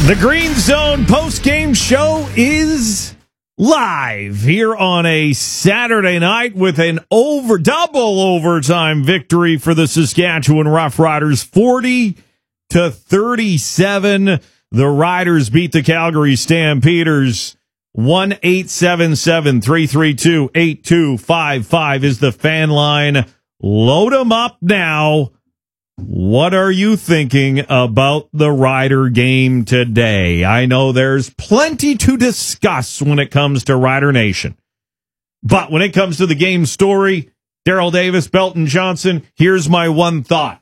The Green Zone post-game show is live here on a Saturday night with an double overtime victory for the Saskatchewan Roughriders, 40-37. The Riders beat the Calgary Stampeders. 1-877-332-8255 is the fan line. Load them up now. What are you thinking about the Rider game today? I know there's plenty to discuss when it comes to Rider Nation. But when it comes to the game story, Daryl Davis, Belton Johnson, here's my one thought.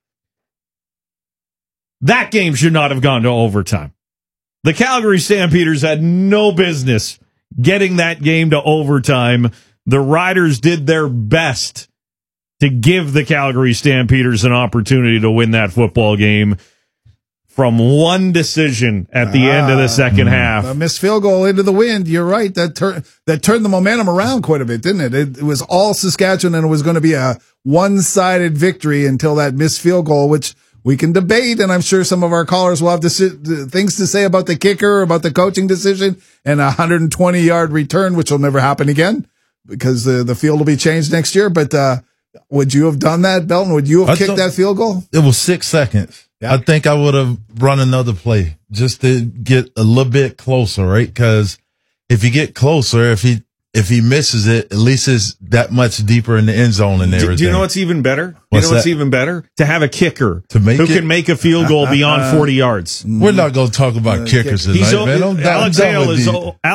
That game should not have gone to overtime. The Calgary Stampeders had no business getting that game to overtime. The Riders did their best to give the Calgary Stampeders an opportunity to win that football game from one decision at the end of the second half. A missed field goal into the wind. You're right. That turned the momentum around quite a bit, didn't it? It was all Saskatchewan, and it was going to be a one-sided victory until that missed field goal, which we can debate, and I'm sure some of our callers will have things to say about the kicker, about the coaching decision, and a 120-yard return, which will never happen again because the field will be changed next year. But would you have done that, Belton? Would you have kicked that field goal? It was 6 seconds. Yeah. I think I would have run another play just to get a little bit closer, right? Because if you get closer, if he misses it, at least it's that much deeper in the end zone and everything. Do you know what's even better? What's even better? To have a kicker who can make a field goal beyond 40 yards. We're not going to talk about kickers tonight, man. Alex Hale is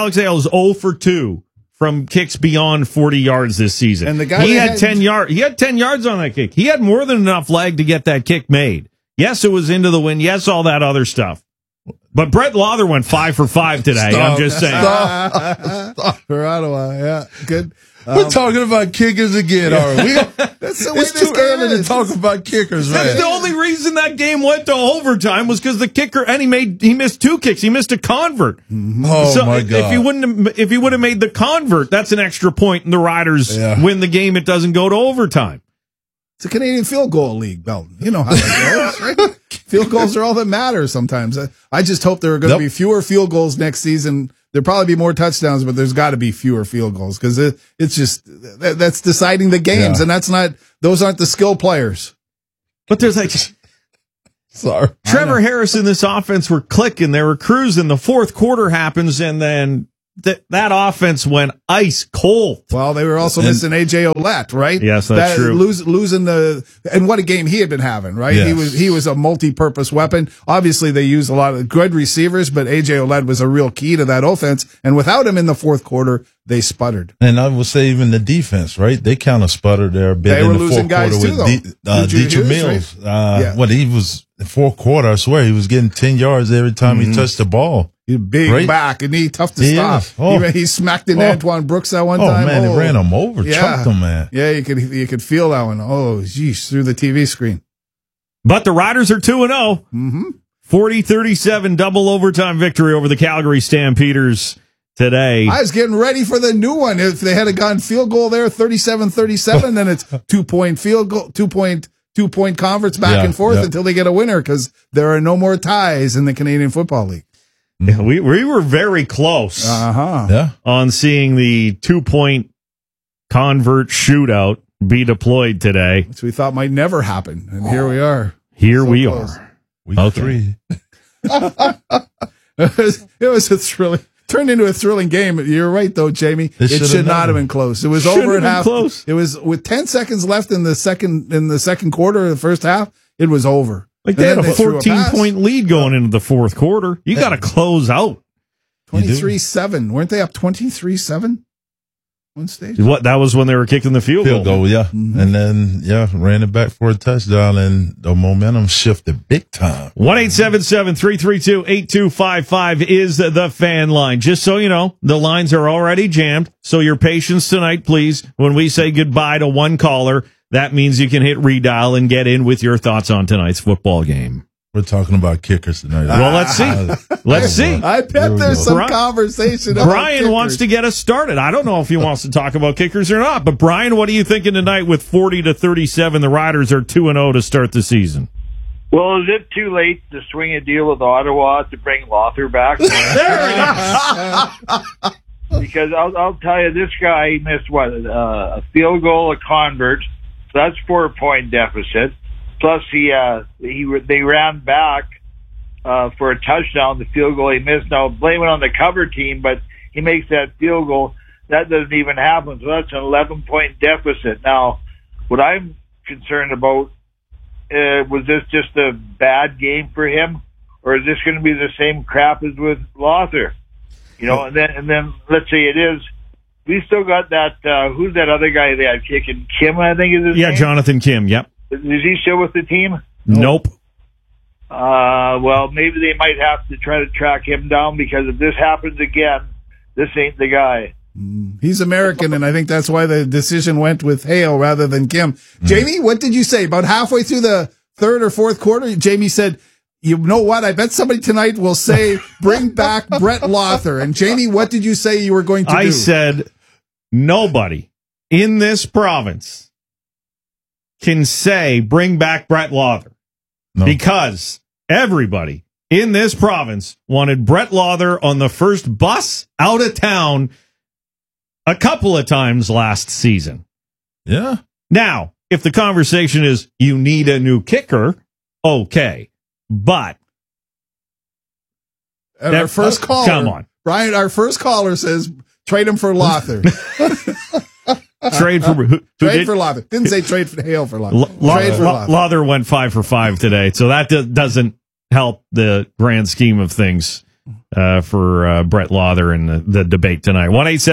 0 for 2 from kicks beyond 40 yards this season. And the guy he had 10 yards. He had 10 yards on that kick. He had more than enough leg to get that kick made. Yes, it was into the wind. Yes, all that other stuff. But Brett Lawther went 5 for 5 today. I'm just saying. Stop. For Ottawa, yeah, good. We're talking about kickers again, are we? That's the way it's too early to talk about kickers, man. That's the only reason that game went to overtime was because the kicker, and he missed 2 kicks. He missed a convert. Oh, my God. If he would have made the convert, that's an extra point, and the Riders win the game. It doesn't go to overtime. It's a Canadian field goal league, Belton. You know how that goes, right? Field goals are all that matter sometimes. I just hope there are going to be fewer field goals next season. There'll probably be more touchdowns, but there's got to be fewer field goals because it's just that's deciding the games, and those aren't the skill players. But there's sorry, Trevor Harris in this offense were clicking. They were cruising. The fourth quarter happens, and then that offense went ice cold. Well, they were also missing AJ Ouellette, right? Yes, that's true. Losing and what a game he had been having, right? Yes. He was a multi-purpose weapon. Obviously, they used a lot of good receivers, but AJ Ouellette was a real key to that offense. And without him in the fourth quarter, they sputtered. And I would say even the defense, right? They kind of sputtered there a bit. They in were the losing fourth guys quarter too, with Deidre Mills. Right? What he was in fourth quarter, I swear he was getting 10 yards every time he touched the ball. He's big back, and tough to stop. He smacked in Antoine Brooks that one time. Oh, man, they ran him over, chucked him, man. Yeah, you could feel that one. Oh, geez, through the TV screen. But the Riders are 2-0. 40-37 double overtime victory over the Calgary Stampeders today. I was getting ready for the new one. If they had gone field goal there, 37-37, then it's 2-point field goal, 2-point converts back and forth until they get a winner because there are no more ties in the Canadian Football League. Yeah, we were very close on seeing the 2-point convert shootout be deployed today. Which we thought might never happen. And here we are. Here we are. Week 3. It was a thrilling, turned into a thrilling game. You're right, though, Jamie. It should not have been close. It was over at half. Close. It was with 10 seconds left in the second quarter of the first half. It was over. Like they had a 14-point lead going into the fourth quarter. You got to close out. 23-7. Weren't they up 23-7? One stage. What? That was when they were kicking the field goal. Yeah. Mm-hmm. And then, ran it back for a touchdown, and the momentum shifted big time. 1-877-332-8255 is the fan line. Just so you know, the lines are already jammed. So your patience tonight, please. When we say goodbye to one caller, that means you can hit redial and get in with your thoughts on tonight's football game. We're talking about kickers tonight. Well, let's see. Let's see. I bet there's some conversation about Brian kickers. wants to get us started. I don't know if he wants to talk about kickers or not, but Brian, what are you thinking tonight with 40-37? The Riders are 2-0 to start the season. Well, is it too late to swing a deal with Ottawa to bring Lothar back? Because I'll tell you, this guy missed a field goal, a convert, so that's 4-point deficit. Plus, they ran back for a touchdown. The field goal he missed. Now blame it on the cover team, but he makes that field goal. That doesn't even happen. So that's an 11-point deficit. Now, what I'm concerned about, was this just a bad game for him, or is this going to be the same crap as with Lothar? And then let's say it is. We still got that. Who's that other guy they had kicking? Kim, I think is his name. Yeah, Jonathan Kim. Yep. Is he still with the team? Nope. Well, maybe they might have to try to track him down, because if this happens again, this ain't the guy. He's American, and I think that's why the decision went with Hale rather than Kim. Jamie, what did you say? About halfway through the third or fourth quarter, Jamie said, you know what? I bet somebody tonight will say, bring back Brett Lothar. And Jamie, what did you say you were going to do? I said, nobody in this province can say, bring back Brett Lothar. No. Because everybody in this province wanted Brett Lothar on the first bus out of town a couple of times last season. Yeah. Now, if the conversation is you need a new kicker, okay. But our first caller, come on, Brian, our first caller says trade him for Lothar. Trade for Lothar. Didn't say trade for Hale for Lothar. Trade for Lothar. Lothar went 5 for 5 today, so that doesn't help the grand scheme of things for Brett Lothar and the debate tonight.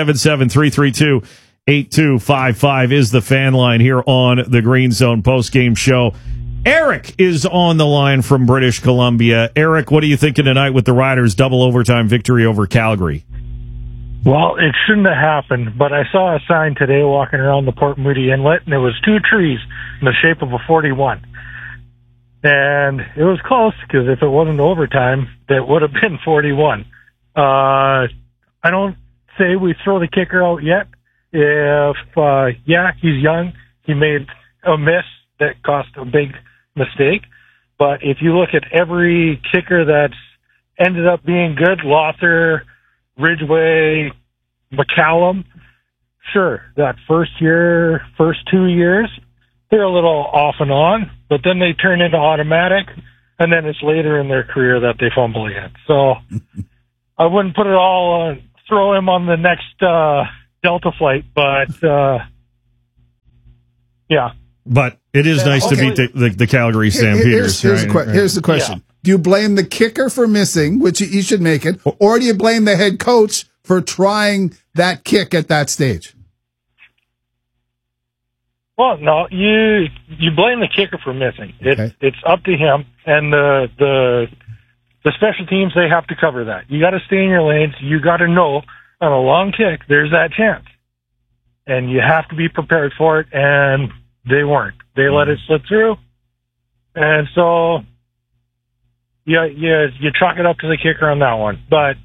1-877-332-8255 is the fan line here on the Green Zone postgame show. Eric is on the line from British Columbia. Eric, what are you thinking tonight with the Riders' double overtime victory over Calgary? Well, it shouldn't have happened, but I saw a sign today walking around the Port Moody Inlet, and it was 2 trees in the shape of a 41. And it was close, because if it wasn't overtime, that would have been 41. I don't say we throw the kicker out yet. If, he's young. He made a miss that cost a big mistake. But if you look at every kicker that's ended up being good, Lothar, Ridgway, McCallum, sure, that first 2 years, they're a little off and on, but then they turn into automatic, and then it's later in their career that they fumble again. So I wouldn't put it all on, throw him on the next Delta flight, but yeah. But it is nice to beat the Calgary Stampeders. Here's the question. Yeah. Do you blame the kicker for missing, which he should make it, or do you blame the head coach for trying that kick at that stage? Well, no, you blame the kicker for missing. It's up to him, and the special teams, they have to cover that. You got to stay in your lanes. You got to know on a long kick there's that chance, and you have to be prepared for it. And they weren't. They let it slip through, and so you chalk it up to the kicker on that one. But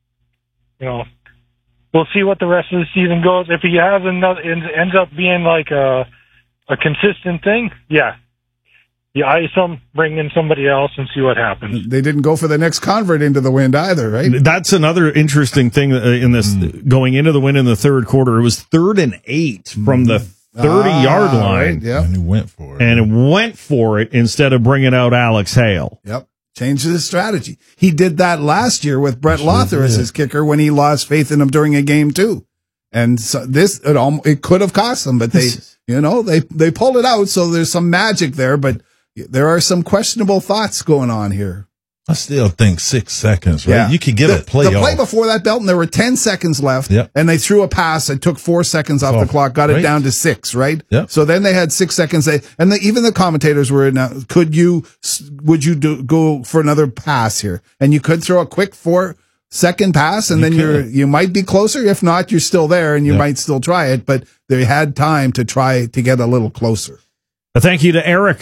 we'll see what the rest of the season goes. If he has ends up being like a consistent thing, you ice him, bring in somebody else, and see what happens. They didn't go for the next convert into the wind either, right? That's another interesting thing in this going into the wind in the third quarter. It was 3rd and 8 from the 30-yard line. Right, yep. And he went for it. And it went for it instead of bringing out Alex Hale. Yep. Changed his strategy. He did that last year with Brett Lothar as his kicker when he lost faith in him during a game too. And so it could have cost them, but they pulled it out. So there's some magic there, but there are some questionable thoughts going on here. I still think 6 seconds, right? Yeah. You could get a play The play before that, Belton, there were 10 seconds left, and they threw a pass that took 4 seconds off the clock, got it down to 6, right? Yep. So then they had 6 seconds. Even the commentators were would you go for another pass here? And you could throw a quick 4-second pass, and then you might be closer. If not, you're still there, and you might still try it, but they had time to try to get a little closer. Thank you to Eric.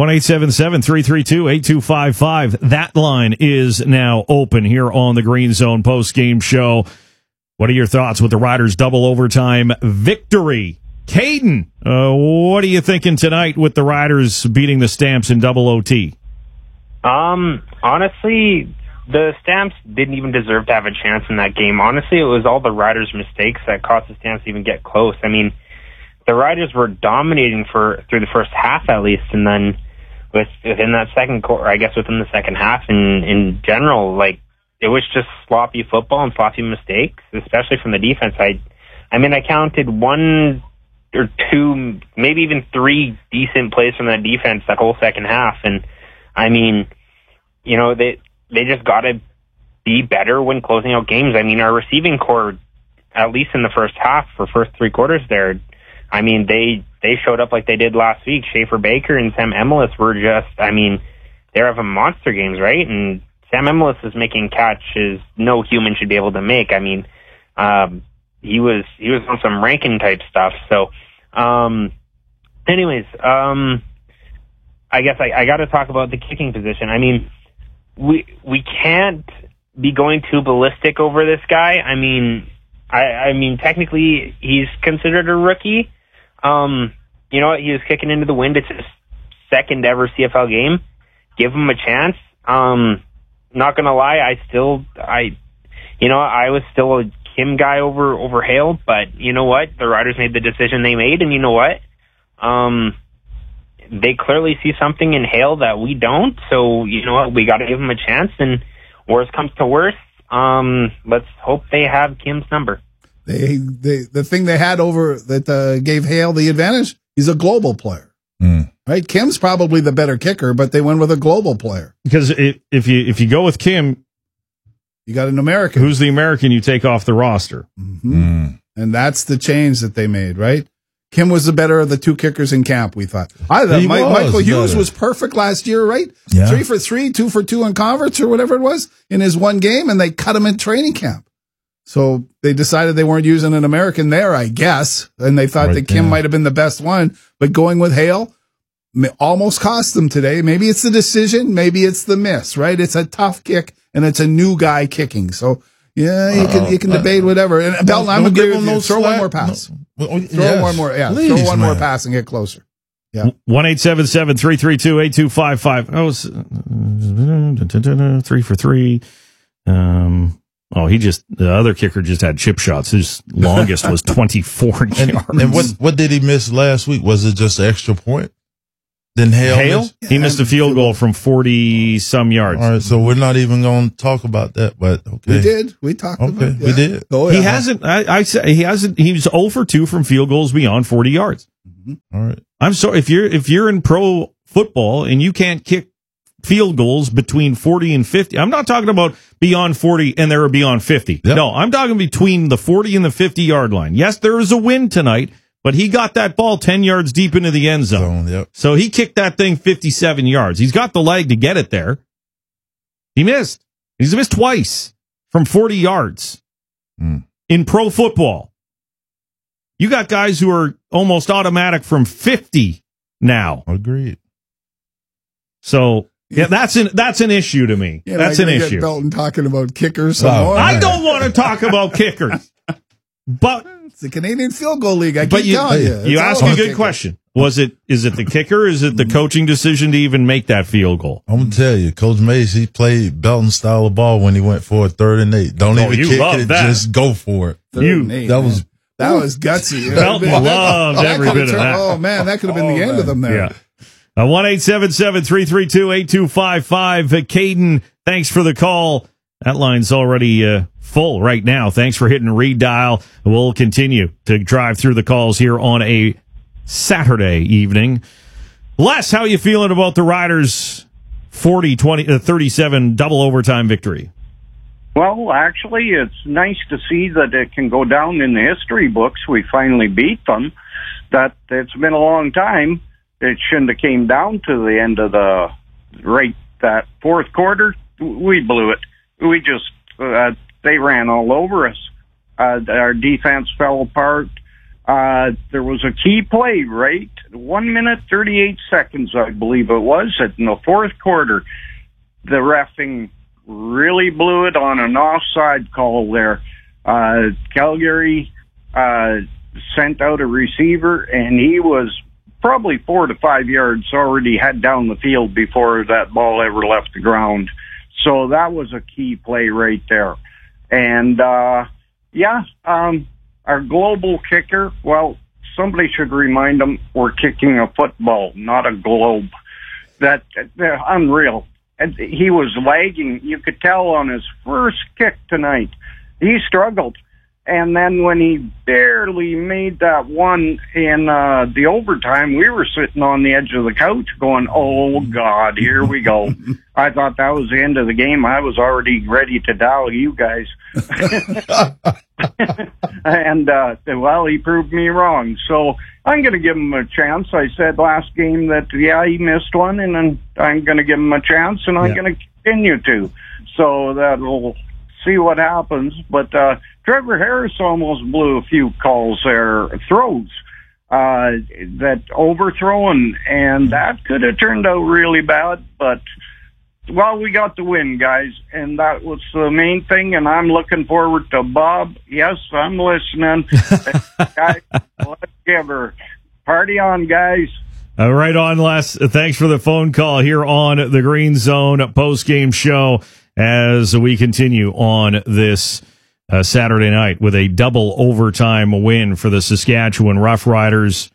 1-877-332-8255. That line is now open here on the Green Zone post-game show. What are your thoughts with the Riders' double overtime victory? Caden, what are you thinking tonight with the Riders beating the Stamps in double OT? Honestly, the Stamps didn't even deserve to have a chance in that game. Honestly, it was all the Riders' mistakes that cost the Stamps to even get close. I mean, the Riders were dominating through the first half at least, and then within that second quarter, I guess within the second half in general, like, it was just sloppy football and sloppy mistakes, especially from the defense. I mean, I counted one or two, maybe even three decent plays from that defense that whole second half. And I mean, you know, they just got to be better when closing out games. I mean, our receiving core, at least in the first half, for first three quarters there, I mean, they showed up like they did last week. Schaefer Baker and Sam Emelis were just, I mean, they're having monster games, right? And Sam Emelis is making catches no human should be able to make. I mean, he was on some Rankin type stuff. So, anyways, I guess I got to talk about the kicking position. I mean, we can't be going too ballistic over this guy. I mean, I mean, technically he's considered a rookie. You know what? He was kicking into the wind. It's his second ever CFL game. Give him a chance. Not gonna lie, I was still a Kim guy over Hale, but you know what? The Riders made the decision they made, and you know what? They clearly see something in Hale that we don't, so you know what? We gotta give him a chance, and worst comes to worst, let's hope they have Kim's number. The thing they had over that gave Hale the advantage, he's a global player. Right? Kim's probably the better kicker, but they went with a global player. Because if you go with Kim, you got an American. Who's the American you take off the roster? And that's the change that they made, right? Kim was the better of the two kickers in camp, we thought. Michael Hughes was perfect last year, right? Yeah. 3 for 3, 2 for 2 in converts or whatever it was in his one game, and they cut him in training camp. So they decided they weren't using an American there, I guess, and they thought that Kim might have been the best one, but going with Hale almost cost them today. Maybe it's the decision, maybe it's the miss, right? It's a tough kick, and it's a new guy kicking. So, yeah, you can debate whatever. And Belton, I'm agree with you. Throw one more pass. Throw one more, Please, throw one more pass and get closer. Yeah. 1-877-332-8255. Oh, 3 for 3. The other kicker just had chip shots. His longest was 24 yards. And what did he miss last week? Was it just an extra point? Then Hale? He missed a field goal from 40-some yards. All right, so we're not even going to talk about that, but okay. We did. We talked about it. We did. Oh, yeah. He hasn't, he hasn't, he was 0 for 2 from field goals beyond 40 yards. All right. I'm sorry, if you're in pro football and you can't kick field goals between 40 and 50, I'm not talking about beyond 40 and they're beyond 50. Yep. No, I'm talking between the 40 and the 50-yard line. Yes, there is a win tonight, but he got that ball 10 yards deep into the end zone. Yep. So he kicked that thing 57 yards. He's got the leg to get it there. He missed. He's missed twice from 40 yards in pro football. You got guys who are almost automatic from 50 now. Agreed. So, yeah, that's an issue to me. Yeah, that's an issue. Belton talking about kickers. More. I don't want to talk about kickers, but it's the Canadian Field Goal League. I keep telling you. You ask a good question. Is it the kicker? Is it the coaching decision to even make that field goal? I'm gonna tell you, Coach Mays, he played Belton style of ball when he went for a 3rd and 8. Don't even kick it, just go for it. That was gutsy. Belton loved every bit of that. Oh man, that could have been the end of them there. Yeah. 1-877-332-8255. Caden, thanks for the call. That line's already full right now. Thanks for hitting redial. We'll continue to drive through the calls here on a Saturday evening. Les, how you feeling about the Riders' 40-37 double overtime victory? Well, actually, it's nice to see that it can go down in the history books. We finally beat them. That it's been a long time. It shouldn't have came down to the end of that fourth quarter. We blew it. We just, they ran all over us. Our defense fell apart. There was a key play, right? 1 minute, 38 seconds, I believe it was, in the fourth quarter. The reffing really blew it on an offside call there. Calgary sent out a receiver, and he was probably 4 to 5 yards already had down the field before that ball ever left the ground. So that was a key play right there. And, our global kicker, well, somebody should remind them we're kicking a football, not a globe. They're unreal. And he was lagging. You could tell on his first kick tonight. He struggled. And then when he barely made that one in the overtime, we were sitting on the edge of the couch going, oh, God, here we go. I thought that was the end of the game. I was already ready to dial you guys. And, well, he proved me wrong. So I'm going to give him a chance. I said last game that, he missed one, and then I'm going to give him a chance, and I'm going to continue to. So that'll see what happens. But Trevor Harris almost blew a few calls there, throws that overthrown, and that could have turned out really bad. But, well, we got the win, guys, and that was the main thing, and I'm looking forward to Bob. Yes, I'm listening. Guys, let's give her. Party on, guys. Right on, Les. Thanks for the phone call here on the Green Zone post-game show as we continue on this Saturday night with a double overtime win for the Saskatchewan Roughriders.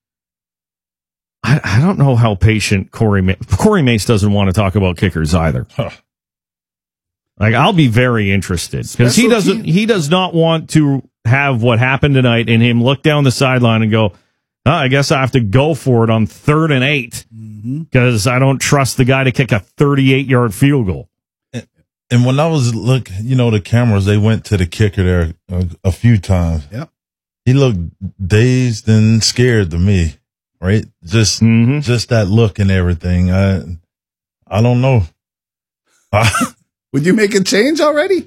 I don't know how patient Corey Mace doesn't want to talk about kickers either. Huh. Like, I'll be very interested because he does not want to have what happened tonight and him look down the sideline and go, I guess I have to go for it on 3rd and 8 because I don't trust the guy to kick a 38-yard field goal. And when I was looking, the cameras, they went to the kicker there a few times. Yep. He looked dazed and scared to me, right? Just that look and everything. I don't know. Would you make a change already?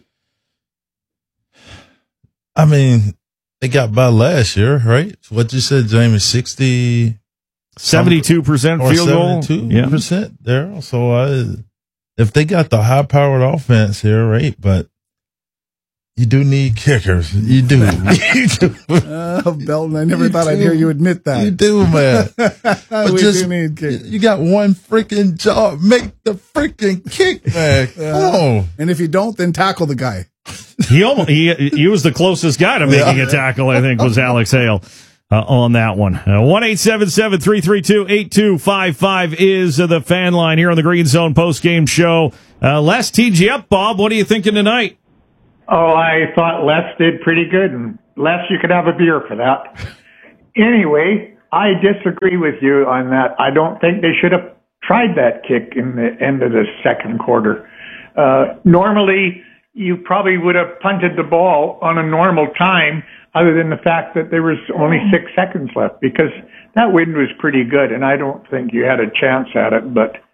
I mean, they got by last year, right? What you said, Jamie, 72% field goal. 72% there. So if they got the high-powered offense here, right? But you do need kickers. You do. You do. Belton, I never thought I'd hear you admit that. You do, man. But we do need kickers. You got one freaking job. Make the freaking kick, man. Come on. And if you don't, then tackle the guy. He was the closest guy to making a tackle, I think, was Alex Hale. On that one. 1-877-332-8255 is the fan line here on the Green Zone post-game show. Les, teed you up, Bob. What are you thinking tonight? Oh, I thought Les did pretty good. And Les, you could have a beer for that. Anyway, I disagree with you on that. I don't think they should have tried that kick in the end of the second quarter. Normally, you probably would have punted the ball on a normal time, other than the fact that there was only 6 seconds left, because that wind was pretty good, and I don't think you had a chance at it.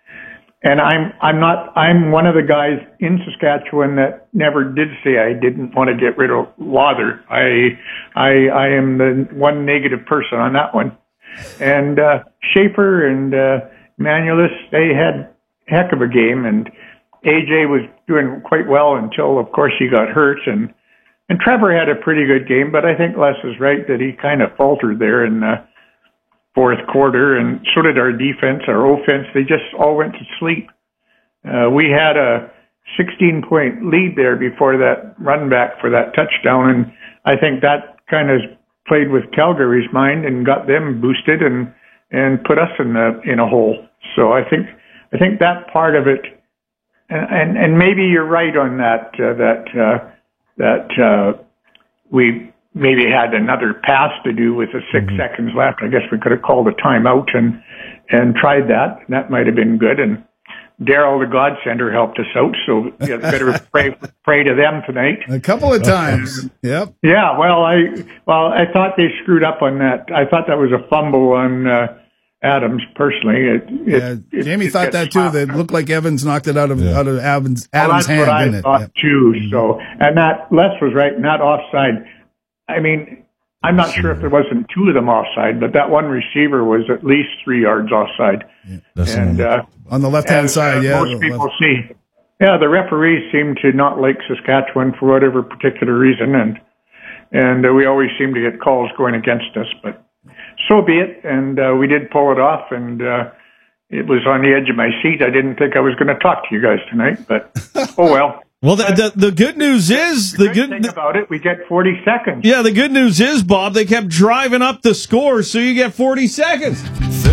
I'm one of the guys in Saskatchewan that never did say I didn't want to get rid of Lawther. I am the one negative person on that one. And Schaefer and Manulis, they had a heck of a game, and AJ was doing quite well until, of course, he got hurt, and Trevor had a pretty good game, but I think Les is right that he kind of faltered there in the fourth quarter, and so did our defense, our offense. They just all went to sleep. We had a 16-point lead there before that run back for that touchdown, and I think that kind of played with Calgary's mind and got them boosted and put us in a hole. So I think that part of it, and maybe you're right on that we maybe had another pass to do with the 6 seconds left. I guess we could have called a timeout and tried that. That might have been good. And Daryl, the God Sender, helped us out, so you better pray to them tonight. A couple of times. Yep. Yeah. Well, I thought they screwed up on that. I thought that was a fumble on Adams. Personally, Jamie thought that too. That looked like Evans knocked it out of Adams' that's hand. What I thought too. So, and that Les was right. Not offside. I mean, I'm not sure if there wasn't 2 of them offside, but that one receiver was at least 3 yards offside. Yeah, on the left-hand side, most people see. Yeah, the referees seem to not like Saskatchewan for whatever particular reason, and we always seem to get calls going against us. But so be it. And we did pull it off, and it was on the edge of my seat. I didn't think I was going to talk to you guys tonight, but oh well. Well, the good news is the good thing about it, we get 40 seconds. Yeah, the good news is, Bob, they kept driving up the score, so you get 40 seconds.